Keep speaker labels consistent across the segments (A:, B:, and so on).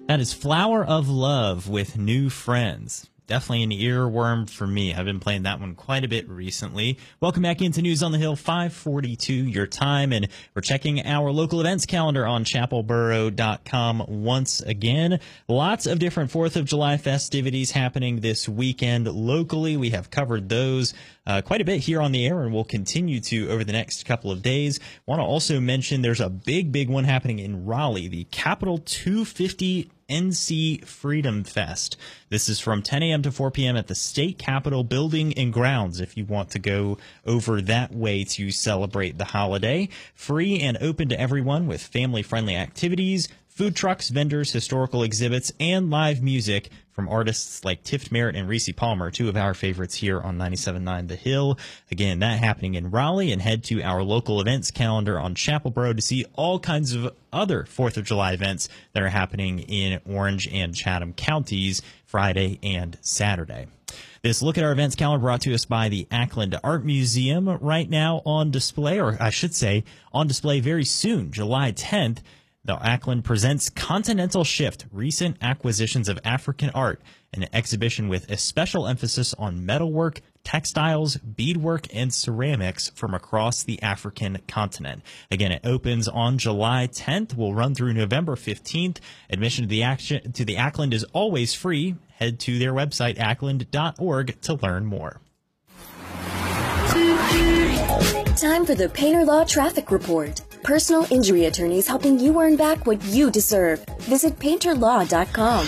A: That is Flower of Love with New Friends. Definitely an earworm for me. I've been playing that one quite a bit recently. Welcome back into News on the Hill, 5:42 your time, and we're checking our local events calendar on chapelboro.com once again. Lots of different 4th of July festivities happening this weekend locally. We have covered those quite a bit here on the air, and we'll continue to over the next couple of days. Want to also mention there's a big one happening in Raleigh, the Capital 250 NC Freedom Fest. This is from 10 a.m. to 4 p.m. at the State Capitol Building and Grounds if you want to go over that way to celebrate the holiday. Free and open to everyone with family-friendly activities, food trucks, vendors, historical exhibits, and live music from artists like Tift Merritt and Reese Palmer, two of our favorites here on 97.9 The Hill. Again, that happening in Raleigh, and head to our local events calendar on Chapelboro to see all kinds of other 4th of July events that are happening in Orange and Chatham counties Friday and Saturday. This look at our events calendar brought to us by the Ackland Art Museum, right now on display, or I should say on display very soon, July 10th. The Ackland presents Continental Shift, Recent Acquisitions of African Art, an exhibition with a special emphasis on metalwork, textiles, beadwork, and ceramics from across the African continent. Again, it opens on July 10th. Will run through November 15th. Admission to the Ackland is always free. Head to their website, ackland.org, to learn more.
B: Time for the Painter Law Traffic Report. Personal injury attorneys helping you earn back what you deserve. Visit painterlaw.com.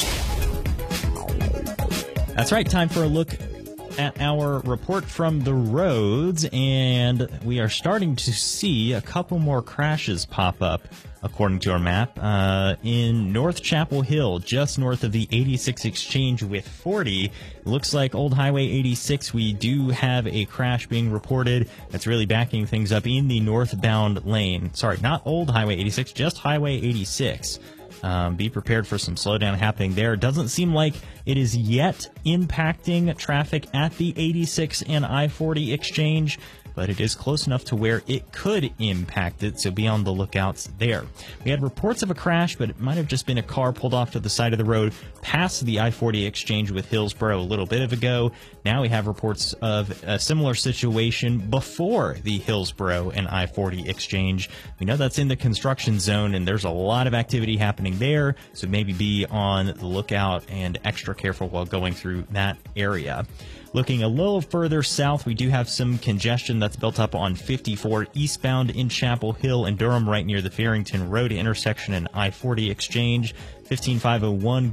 A: That's right. Time for a look at our report from the roads, and we are starting to see a couple more crashes pop up, according to our map, in North Chapel Hill, just north of the 86 exchange with 40. It looks like Old Highway 86, we do have a crash being reported that's really backing things up in the northbound lane. Sorry, not Old Highway 86, just Highway 86. Be prepared for some slowdown happening there. Doesn't seem like it is yet impacting traffic at the 86 and I-40 exchange, but it is close enough to where it could impact it, so be on the lookouts there. We had reports of a crash, but it might have just been a car pulled off to the side of the road past the I-40 exchange with Hillsboro a little bit ago. Now we have reports of a similar situation before the Hillsboro and I-40 exchange. We know that's in the construction zone, and there's a lot of activity happening there, so maybe be on the lookout and extra careful while going through that area. Looking a little further south, we do have some congestion that's built up on 54 eastbound in Chapel Hill and Durham, right near the Farrington Road intersection and I-40 exchange. 15501